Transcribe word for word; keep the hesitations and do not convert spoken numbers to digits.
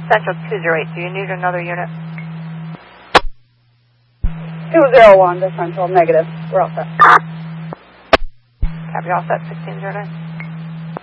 Central two zero eight, do you need another unit? two zero one to Central, negative. We're all set. Copy, all set, sixteen zero nine.